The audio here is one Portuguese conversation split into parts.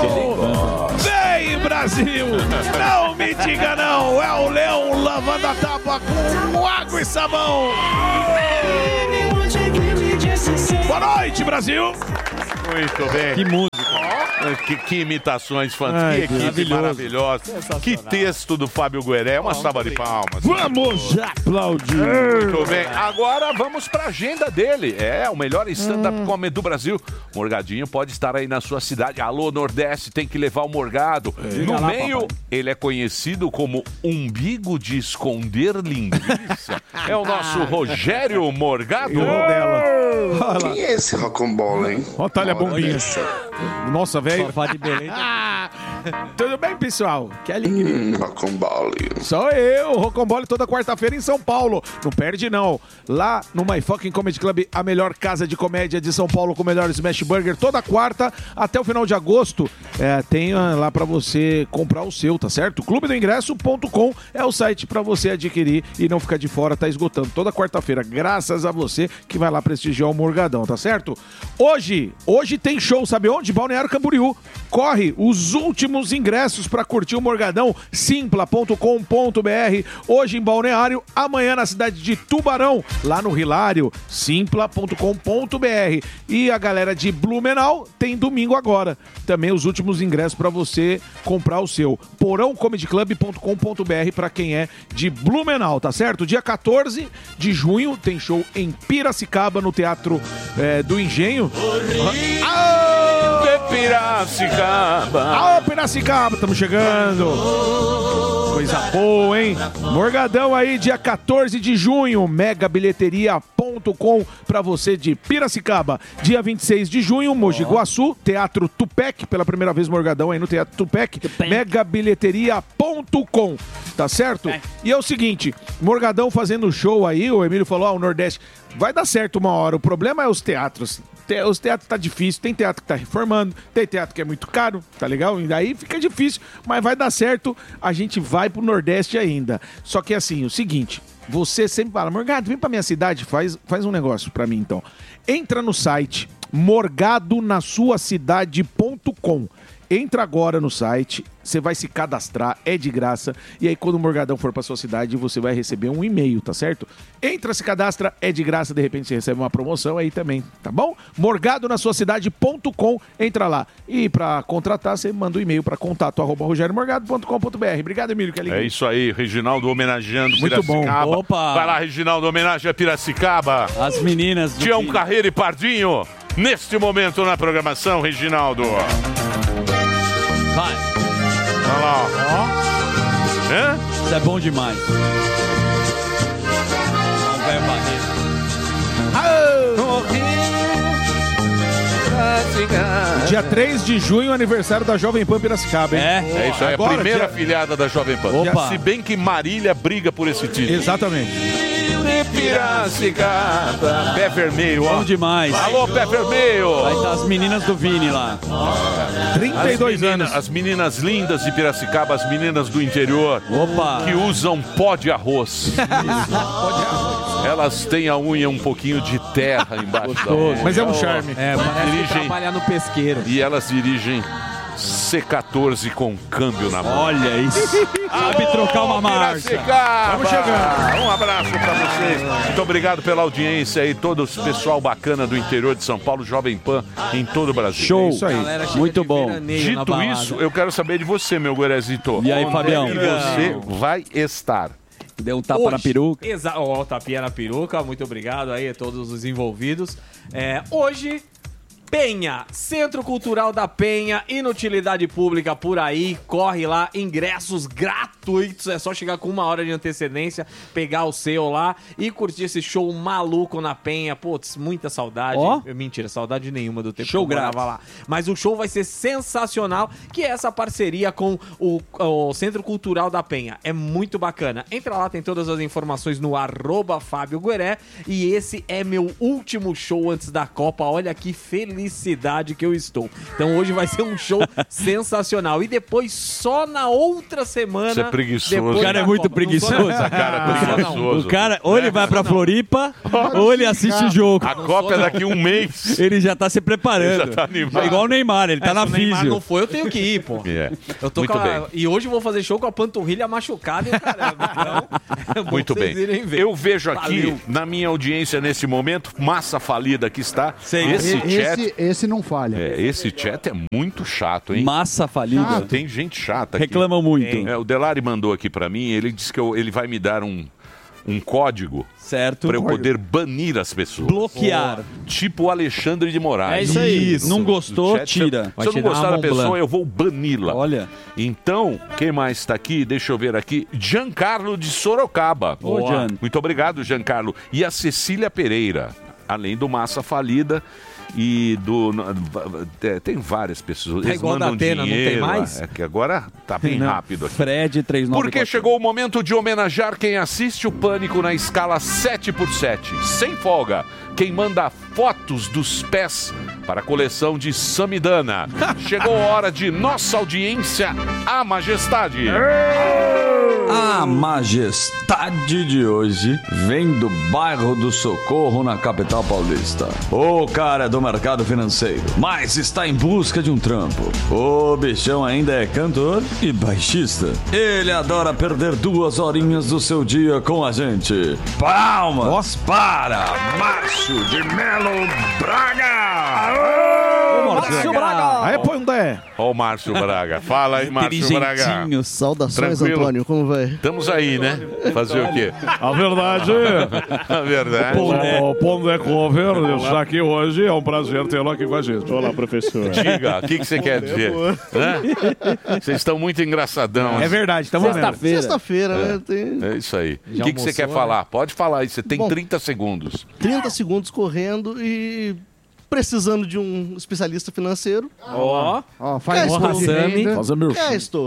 Vem, Brasil! Não me diga não! É o Leão lavando a tapa com água e sabão! Boa noite, Brasil! Muito bem. Que música. Que imitações fantásticas, que equipe maravilhosa. Que texto do Fábio Gueré, uma salva de palmas. Vamos aplaudir. Muito bem, agora vamos para a agenda dele. É, o melhor stand-up comedy do Brasil. Morgadinho pode estar aí na sua cidade. Alô, Nordeste, tem que levar o Morgado. No meio, ele é conhecido como umbigo de esconder linguiça. É o nosso Rogério Morgado. Quem é esse rocambole, hein? Olha a bombinha. Nossa, velho. Tudo bem, pessoal? Que alegria. Rocambole. Sou eu, Rocambole, toda quarta-feira em São Paulo. Não perde, não. Lá no My Fucking Comedy Club, a melhor casa de comédia de São Paulo, com o melhor smash burger, toda quarta até o final de agosto. Tem lá pra você comprar o seu, tá certo? clubedoingresso.com é o site pra você adquirir e não ficar de fora, tá esgotando toda quarta-feira, graças a você que vai lá prestigiar o Morgadão, tá certo? Hoje tem show, sabe onde? Balneário Camboriú. Corre os últimos ingressos pra curtir o Morgadão, simpla.com.br. Hoje em Balneário, amanhã na cidade de Tubarão, lá no Hilário, simpla.com.br. E a galera de Blumenau tem domingo agora. Também os últimos ingressos pra você comprar o seu. porãocomedyclub.com.br pra quem é de Blumenau, tá certo? Dia 14 de junho tem show em Piracicaba, no Teatro do Engenho. Piracicaba. Piracicaba, estamos chegando. Coisa boa, hein? Morgadão aí, dia 14 de junho, megabilheteria.com pra você de Piracicaba. Dia 26 de junho, Mogi Guaçu, Teatro Tupec, pela primeira vez Morgadão aí no Teatro Tupec, megabilheteria.com, tá certo? E é o seguinte, Morgadão fazendo show aí, o Emílio falou, o Nordeste vai dar certo uma hora, o problema é os teatros. Os teatros tá difícil, tem teatro que tá reformando, tem teatro que é muito caro, tá legal? E daí fica difícil, mas vai dar certo, a gente vai pro Nordeste ainda. Só que assim, o seguinte, você sempre fala, Morgado, vem pra minha cidade, faz um negócio pra mim então. Entra no site morgadonasuacidade.com. Entra agora no site, você vai se cadastrar, é de graça, e aí quando o Morgadão for pra sua cidade, você vai receber um e-mail, tá certo? Entra, se cadastra, é de graça, de repente você recebe uma promoção aí também, tá bom? morgadonasuacidade.com, entra lá. E pra contratar, você manda um e-mail pra contato@rogeriomorgado.com.br. Obrigado, Emílio, que alegria. É isso aí, Reginaldo homenageando Muito Piracicaba. bom. Opa! Vai lá, Reginaldo, homenagem a Piracicaba. As meninas. Tião Carreiro e Pardinho, neste momento na programação, Reginaldo. Vai. Olha lá, ó. Hã? Isso é bom demais. Velho Barreto. Dia 3 de junho, aniversário da Jovem Pan Piracicaba, hein? É isso aí, agora, a primeira afiliada da Jovem Pan. Opa. Se bem que Marília briga por esse título. Exatamente. Piracicaba. Pé vermelho, ó. Bom demais. Alô, pé vermelho. Vai estar as meninas do Vini lá. 32 anos. As meninas lindas de Piracicaba, as meninas do interior. Opa. Que usam pó de arroz. Elas têm a unha um pouquinho de terra embaixo da unha. Mas é um charme. Parece trabalhar no pesqueiro. E elas dirigem C14 com câmbio na mão. Olha isso. Sabe trocar uma marcha. Vamos chegando. Um abraço pra vocês. Muito obrigado pela audiência aí, todo o pessoal bacana do interior de São Paulo, Jovem Pan, em todo o Brasil. Show. Isso aí. Muito bom. Dito isso, eu quero saber de você, meu Guerezito. E aí, Onde Fabião? é que você vai estar? Deu um tapa na peruca. Ó, tapinha na peruca. Muito obrigado aí a todos os envolvidos. Hoje, Penha, Centro Cultural da Penha, inutilidade pública por aí, corre lá, ingressos gratuitos, é só chegar com 1 hora de antecedência, pegar o seu lá e curtir esse show maluco na Penha. Putz, muita saudade. Ó. Mentira, saudade nenhuma do tempo Show que eu morava lá. Mas o show vai ser sensacional, que é essa parceria com o Centro Cultural da Penha. É muito bacana. Entra lá, tem todas as informações no @Fábio Gueré, e esse é meu último show antes da Copa. Olha que feliz felicidade que eu estou. Então hoje vai ser um show sensacional. E depois, só na outra semana... Você é preguiçoso. O cara é muito preguiçoso. Essa cara é preguiçoso. O cara, ou ele vai pra Floripa, ou ele assiste o jogo. A Copa é daqui um mês. Ele já tá se preparando. Ele já tá animado. É igual o Neymar, ele tá na Se o Neymar físio. não foi, eu tenho que ir, pô. Eu tô Muito com a... bem. E hoje eu vou fazer show com a panturrilha machucada e o caramba. Então, é bom Muito vocês bem. irem ver. Eu vejo aqui, Valeu. na minha audiência nesse momento, massa falida que está. Sei. Esse não falha. Esse chat é muito chato, hein? Massa falida. Tem gente chata aqui. Reclamam muito. O Delari mandou aqui pra mim, ele disse que ele vai me dar um código Certo. pra eu poder banir as pessoas. Bloquear. Tipo o Alexandre de Moraes. É isso aí. Não gostou, O chat, tira. Se eu não gostar da pessoa, Blanc. eu vou bani-la. Olha. Então, quem mais está aqui? Deixa eu ver aqui. Giancarlo de Sorocaba. Ô, Gian. Muito obrigado, Giancarlo. E a Cecília Pereira, além do Massa Falida. E tem várias pessoas. Tá Eles igual mandam da Atena, não tem dinheiro. mais? É que agora tá bem rápido aqui. Fred 39. Porque chegou o momento de homenagear quem assiste o Pânico na escala 7x7, sem folga. Quem manda fotos dos pés para a coleção de Samidana. Chegou a hora de nossa audiência, a majestade. A majestade de hoje vem do bairro do Socorro, na capital paulista. O cara é do mercado financeiro, mas está em busca de um trampo. O bichão ainda é cantor e baixista. Ele adora perder 2 horinhas do seu dia com a gente. Palmas para Márcio de Melo Braga! Márcio Braga! Aí, Pondé! Ó o Márcio Braga. Fala aí, Márcio Braga. Saudações, Tranquilo? Antônio, como vai? Estamos aí, né? Fazer o quê? A verdade, A verdade. o Pondé Cover está aqui hoje. É um prazer tê-lo aqui com a gente. Olá, professor. Diga, o que você quer dizer? Hã? Vocês estão muito engraçadão. É verdade, estamos vendo. Sexta-feira, né? Tem É isso aí. O Já que você quer almoçou, falar? Pode falar aí, você tem Bom, 30 segundos. 30 segundos correndo e precisando de um especialista financeiro. Ó, Ó, faz Ó, imposto de Hassami. renda. Fazer meu É, estou.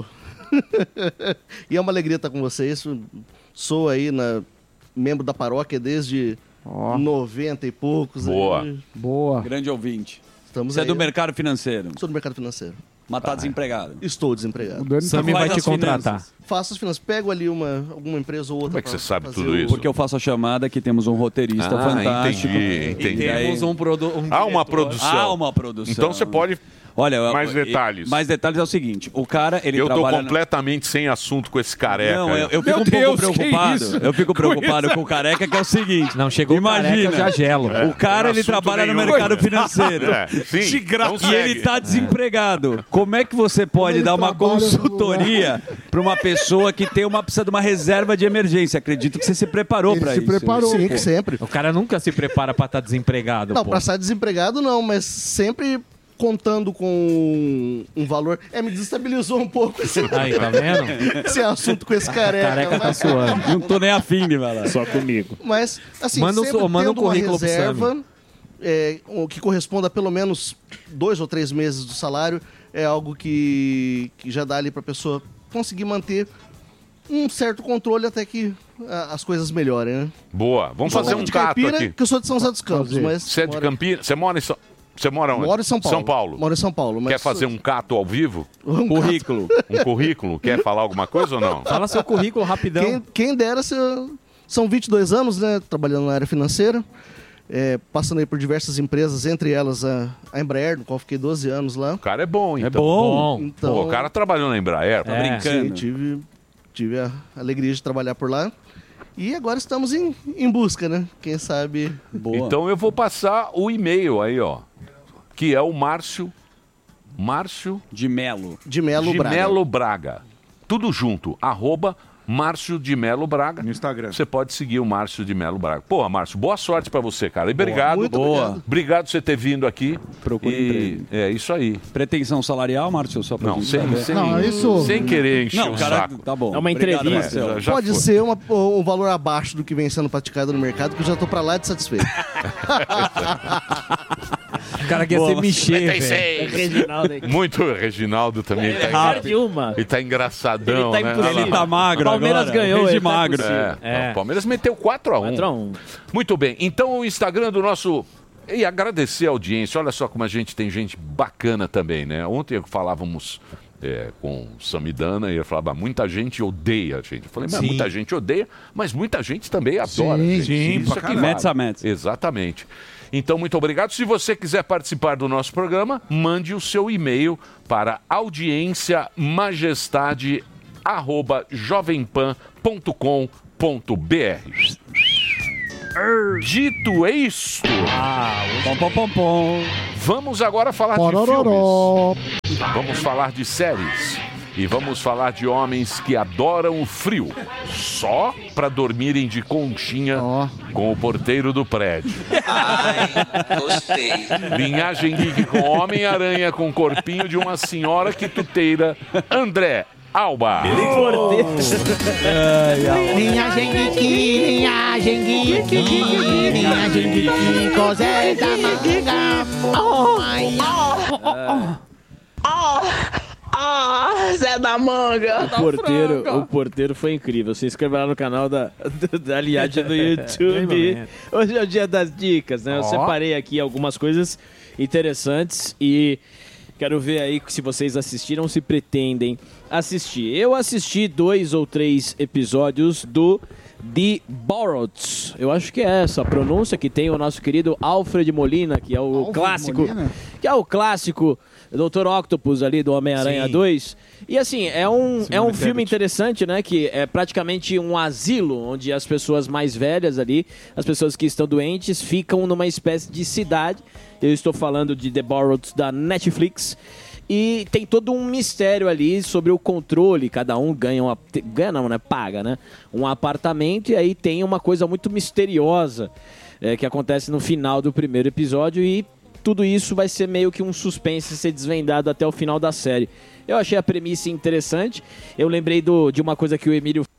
E é uma alegria estar com vocês. Sou aí membro da paróquia desde 90 e poucos. Boa. Aí. Boa. Grande ouvinte. Estamos Você é aí. do mercado financeiro. Sou do mercado financeiro. Mas tá desempregado. Estou O desempregado. Dani tá Sami Faz vai te as contratar. finanças. Faço as finanças. Pego ali alguma empresa ou outra. Como é que pra você sabe fazer tudo o- isso? Porque eu faço a chamada que temos um roteirista fantástico. Entendi. e temos um produto. Há uma produção. Há uma produção. Então você pode... Olha, Mais detalhes. Mais detalhes é o seguinte: o cara, ele Eu tô trabalha. completamente sem assunto com esse careca. Não, eu fico Meu um Deus, pouco que preocupado. isso? Eu fico preocupado com o careca, que é o seguinte. Não, chegou Imagina, o careca, eu já gelo. O cara, ele assunto trabalha no nenhum. mercado financeiro. É, sim. De graça. Então E ele segue. tá desempregado. Como é que você pode Ele dar uma trabalha no consultoria para uma pessoa que precisa de uma reserva de emergência? Acredito que você se preparou Ele para se isso. preparou. Sim, pô. sempre. O cara nunca se prepara pra estar desempregado, Não, pô. pra estar desempregado não, mas sempre contando com um valor. Me desestabilizou um pouco esse, Aí, tá vendo? esse assunto com esse careca. Careca tá mas, suando. Não tô nem afim de falar. Só comigo. mas, assim, Manda um- sempre manda um tendo uma currículo pro reserva o que corresponda a pelo menos 2 ou 3 meses do salário é algo que já dá ali pra pessoa conseguir manter um certo controle até que as coisas melhorem, né? Boa. Vamos fazer um de cato Caipira, aqui. que eu sou de São José dos Campos, Fazer. mas Você é de Campinas? Você mora em São... Você mora onde? moro em São Paulo. São Paulo. Moro em São Paulo. Mas Quer fazer um cato ao vivo? Currículo. Um currículo? Quer falar alguma coisa ou não? Fala seu currículo rapidão. Quem dera, são 22 anos, né, trabalhando na área financeira, passando aí por diversas empresas, entre elas a Embraer, no qual fiquei 12 anos lá. O cara é bom, então. É bom. Então, Pô, o cara trabalhou na Embraer, tá É. brincando? sim, tive a alegria de trabalhar por lá. E agora estamos em busca, né? Quem sabe... Boa. Então eu vou passar o e-mail aí, ó. Que é o Márcio De Melo. De Melo de Braga. Melo Braga. Tudo junto. @Márcio de Melo Braga. No Instagram. Você pode seguir o Márcio de Melo Braga. Porra, Márcio, boa sorte pra você, cara. E obrigado. Muito obrigado. Obrigado por você ter vindo aqui. Procure emprego. É isso aí. Pretensão salarial, Márcio? Só pra Não, gente sem, saber. sem, Não, isso- sem querer encher Não, o cara, saco. tá bom. É uma Obrigado, entrevista. Marcelo. Já Pode foi. ser um valor abaixo do que vem sendo praticado no mercado, que eu já tô pra lá de satisfeito. O cara quer Boa. ser mexer, velho. 56. Reginaldo aí. Muito, o Reginaldo também tá Perde uma. Ele tá engraçadão, Ele tá né? impossível. Ele tá magro Palmeiras agora. ganhou, Rede ele tá magro. impossível. É, o Palmeiras meteu 4x1. 4x1. Muito bem. Então o Instagram do nosso E agradecer a audiência. Olha só como a gente tem gente bacana também, né? Ontem falávamos com o Samidana e ele falava, muita gente odeia a gente. Eu falei, mas muita gente odeia, mas muita gente também adora a gente. Sim, Isso pra aqui caralho. vale. Exatamente. Então, muito obrigado. Se você quiser participar do nosso programa, mande o seu e-mail para audiênciamajestada@jovempan.com.br. Dito isto, vamos agora falar de filmes. Vamos falar de séries. E vamos falar de homens que adoram o frio, só pra dormirem de conchinha com o porteiro do prédio. Ai, gostei. Linhagem Geek com Homem-Aranha com corpinho de uma senhora quituteira, André Alba. Linhagem Geek, linhagem Geek, linhagem Geek, Cosé da manga. Zé da manga. O porteiro foi incrível. Se inscreva lá no canal da Linhagem do YouTube. Hoje é o dia das dicas, né? Eu separei aqui algumas coisas interessantes e quero ver aí se vocês assistiram ou se pretendem assistir. Eu assisti 2 ou 3 episódios do The Borrowed. Eu acho que é essa a pronúncia que tem o nosso querido Alfred Molina, que é o clássico. Molina? Que é o clássico Dr. Octopus ali do Homem-Aranha 2. E assim, é um filme interessante, né? Que é praticamente um asilo, onde as pessoas mais velhas ali, as pessoas que estão doentes, ficam numa espécie de cidade. Eu estou falando de The Borrowed da Netflix. E tem todo um mistério ali sobre o controle. Cada um paga, né? Um apartamento, e aí tem uma coisa muito misteriosa que acontece no final do primeiro episódio, e tudo isso vai ser meio que um suspense ser desvendado até o final da série. Eu achei a premissa interessante. Eu lembrei de uma coisa que o Emílio